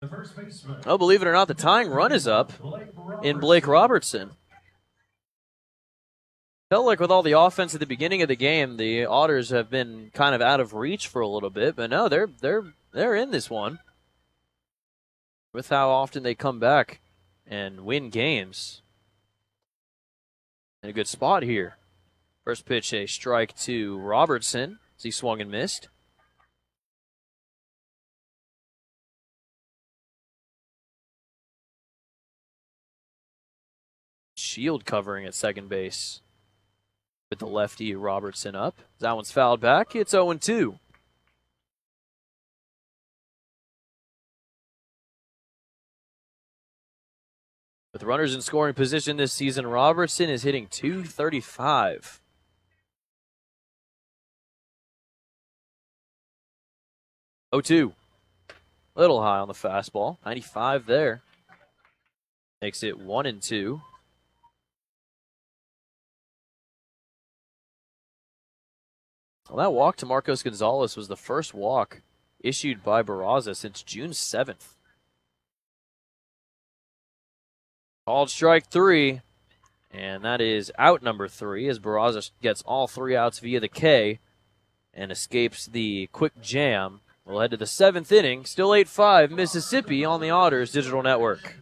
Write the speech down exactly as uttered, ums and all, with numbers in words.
Oh, believe it or not, the tying run is up in Blake Robertson. Felt like with all the offense at the beginning of the game, the Otters have been kind of out of reach for a little bit, but no, they're they're they're in this one. With how often they come back and win games. In a good spot here. First pitch, a strike to Robertson as he swung and missed. Shield covering at second base with the lefty Robertson up. That one's fouled back. It's oh and two. With runners in scoring position this season, Robertson is hitting two thirty-five. oh two. Little high on the fastball. ninety-five there. Makes it one and two. Well, that walk to Marcos Gonzalez was the first walk issued by Barraza since June seventh. Called strike three, and that is out number three as Barraza gets all three outs via the K and escapes the quick jam. We'll head to the seventh inning. Still eight five Mississippi on the Otters Digital Network.